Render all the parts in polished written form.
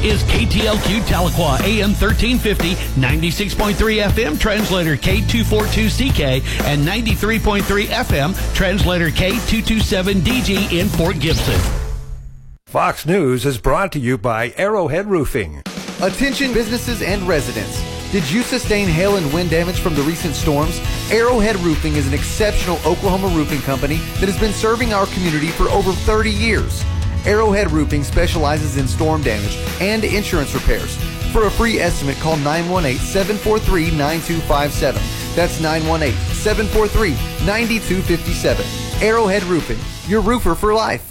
is KTLQ Tahlequah, AM 1350, 96.3 FM, translator K242CK, and 93.3 FM, translator K227DG in Fort Gibson. Fox News is brought to you by Arrowhead Roofing. Attention businesses and residents. Did you sustain hail and wind damage from the recent storms? Arrowhead Roofing is an exceptional Oklahoma roofing company that has been serving our community for over 30 years. Arrowhead Roofing specializes in storm damage and insurance repairs. For a free estimate, call 918-743-9257. That's 918-743-9257. Arrowhead Roofing, your roofer for life.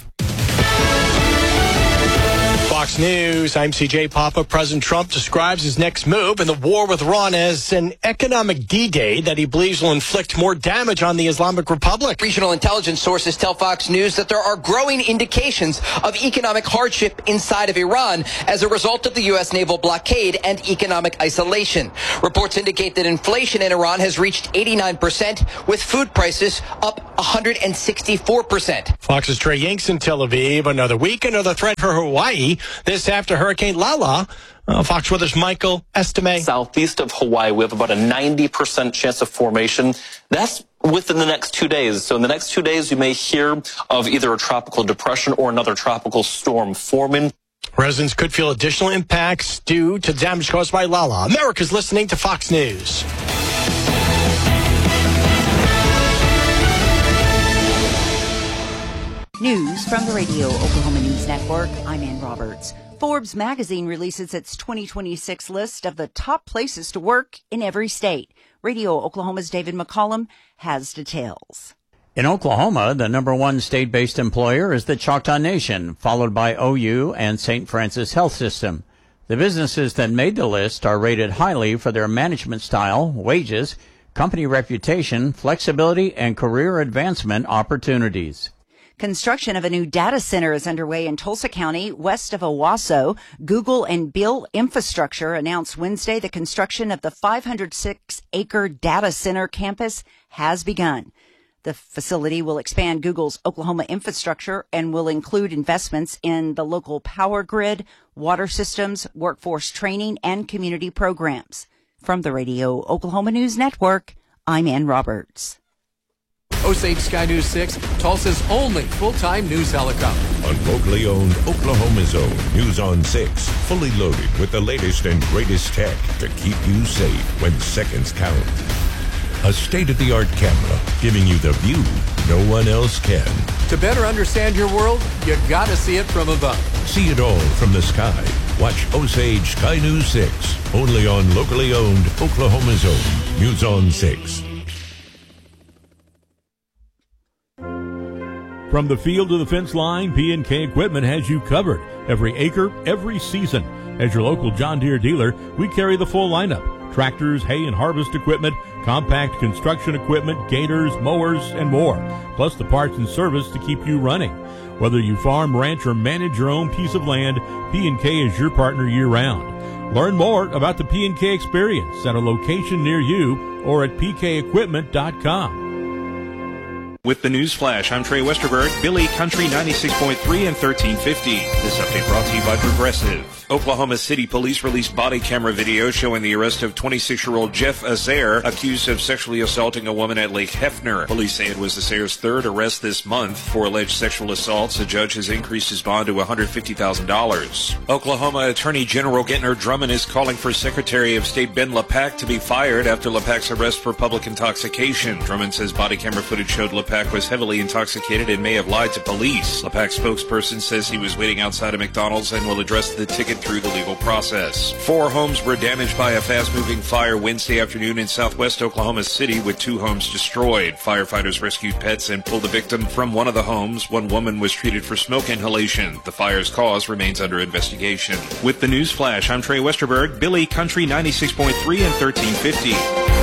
Fox News, I'm CJ Papa. President Trump describes his next move in the war with Iran as an economic D-Day that he believes will inflict more damage on the Islamic Republic. Regional intelligence sources tell Fox News that there are growing indications of economic hardship inside of Iran as a result of the U.S. naval blockade and economic isolation. Reports indicate that inflation in Iran has reached 89%, with food prices up 164%. Fox's Trey Yanks in Tel Aviv. Another week, another threat for Hawaii. This after Hurricane Lala. Fox Weather's Michael Estime. Southeast of Hawaii, we have about a 90% chance of formation. That's within the next 2 days. So in the next 2 days, you may hear of either a tropical depression or another tropical storm forming. Residents could feel additional impacts due to damage caused by Lala. America's listening to Fox News. News from the Radio Oklahoma News Network. I'm Ann Roberts. Forbes magazine releases its 2026 list of the top places to work in every state. Radio Oklahoma's David McCollum has details. In Oklahoma, the number one state-based employer is the Choctaw Nation, followed by OU and St. Francis Health System. The businesses that made the list are rated highly for their management style, wages, company reputation, flexibility, and career advancement opportunities. Construction of a new data center is underway in Tulsa County, west of Owasso. Google and Bill Infrastructure announced Wednesday the construction of the 506-acre data center campus has begun. The facility will expand Google's Oklahoma infrastructure and will include investments in the local power grid, water systems, workforce training, and community programs. From the Radio Oklahoma News Network, I'm Ann Roberts. Osage Sky News 6, Tulsa's only full-time news helicopter. On locally owned Oklahoma's own News on 6, fully loaded with the latest and greatest tech to keep you safe when seconds count. A state-of-the-art camera giving you the view no one else can. To better understand your world, you gotta see it from above. See it all from the sky. Watch Osage Sky News 6, only on locally owned Oklahoma's own News on 6. From the field to the fence line, P&K Equipment has you covered. Every acre, every season. As your local John Deere dealer, we carry the full lineup. Tractors, hay and harvest equipment, compact construction equipment, gators, mowers, and more. Plus the parts and service to keep you running. Whether you farm, ranch, or manage your own piece of land, P&K is your partner year-round. Learn more about the P&K experience at a location near you or at pkequipment.com. With the News Flash, I'm Trey Westerberg, Billy Country 96.3 and 1350. This update brought to you by Progressive. Oklahoma City Police released body camera video showing the arrest of 26-year-old Jeff Azair, accused of sexually assaulting a woman at Lake Hefner. Police say it was Azair's third arrest this month. For alleged sexual assaults, a judge has increased his bond to $150,000. Oklahoma Attorney General Gentner Drummond is calling for Secretary of State Ben LePack to be fired after LePack's arrest for public intoxication. Drummond says body camera footage showed LePack was heavily intoxicated and may have lied to police. LePack's spokesperson says he was waiting outside of McDonald's and will address the ticket through the legal process. 4 homes were damaged by a fast-moving fire Wednesday afternoon in southwest Oklahoma City, with 2 homes destroyed. Firefighters rescued pets and pulled the victim from one of the homes. One woman was treated for smoke inhalation. The fire's cause remains under investigation. With the News Flash, I'm Trey Westerberg, Billy Country 96.3 and 1350.